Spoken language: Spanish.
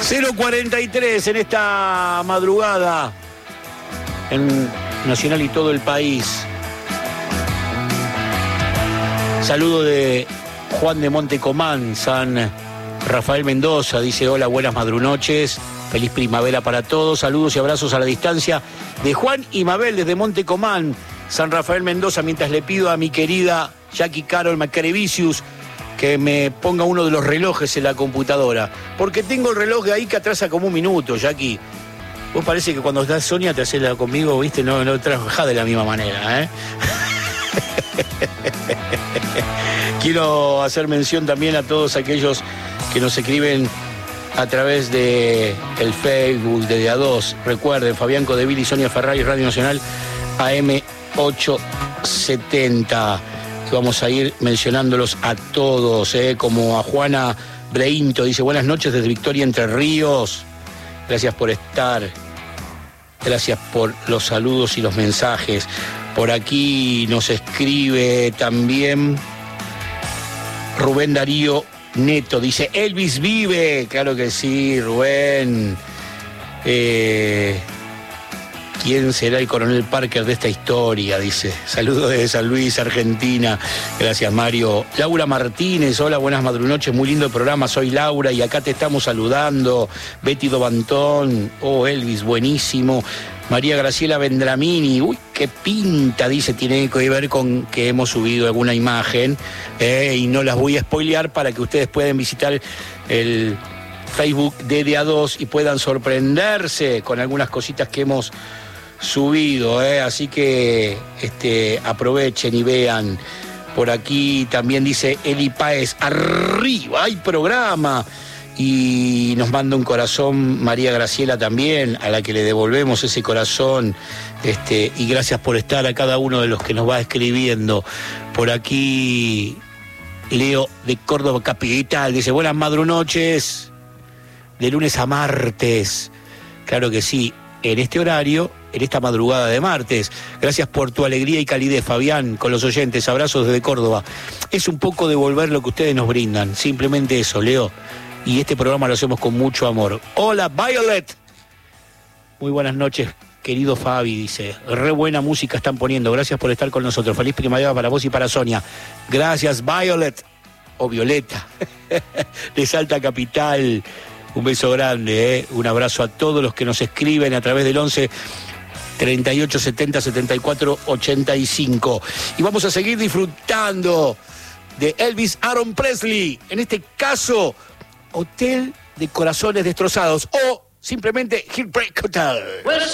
0:43 en esta madrugada en Nacional y todo el país. Saludo de Juan de Montecomán, San Rafael Mendoza, dice hola, buenas madrunoches, feliz primavera para todos, saludos y abrazos a la distancia de Juan y Mabel desde Montecomán, San Rafael Mendoza, mientras le pido a mi querida Jackie Carol Macrevicius que me ponga uno de los relojes en la computadora, porque tengo el reloj de ahí que atrasa como un minuto, Jackie. Vos parece que cuando estás Sonia te haces la conmigo, viste, no trabajás de la misma manera, ¿eh? Quiero hacer mención también a todos aquellos que nos escriben a través de el Facebook de A2. Recuerden, Fabián Codeville y Sonia Ferrari, Radio Nacional AM 870. Vamos a ir mencionándolos a todos, como a Juana Breinto, dice buenas noches desde Victoria, Entre Ríos. Gracias por estar. Gracias por los saludos y los mensajes. Por aquí nos escribe también Rubén Darío Neto. Dice, Elvis vive. Claro que sí, Rubén. ¿Quién será el coronel Parker de esta historia? Dice. Saludos desde San Luis, Argentina. Gracias, Mario. Laura Martínez, hola, buenas madrunoches. Muy lindo el programa. Soy Laura y acá te estamos saludando. Betty Dobantón. Oh, Elvis, buenísimo. María Graciela Vendramini, uy, qué pinta, dice, tiene que ver con que hemos subido alguna imagen, y no las voy a spoilear para que ustedes puedan visitar el Facebook de A2 y puedan sorprenderse con algunas cositas que hemos subido, así que aprovechen y vean. Por aquí también dice Eli Páez, arriba, hay programa. Y nos manda un corazón María Graciela también, a la que le devolvemos ese corazón, y gracias por estar a cada uno de los que nos va escribiendo. Por aquí Leo de Córdoba Capital dice, buenas madrunoches, de lunes a martes. Claro que sí, en este horario, en esta madrugada de martes. Gracias por tu alegría y calidez, Fabián, con los oyentes. Abrazos desde Córdoba. Es un poco devolver lo que ustedes nos brindan, simplemente eso, Leo. Y este programa lo hacemos con mucho amor. Hola, Violet. Muy buenas noches, querido Fabi, dice. Re buena música están poniendo. Gracias por estar con nosotros. Feliz primavera para vos y para Sonia. Gracias, Violet. O Violeta. De Salta Capital. Un beso grande, Un abrazo a todos los que nos escriben a través del 11 38 70 74 85. Y vamos a seguir disfrutando de Elvis Aaron Presley. En este caso, Hotel de Corazones Destrozados o simplemente Heartbreak Hotel.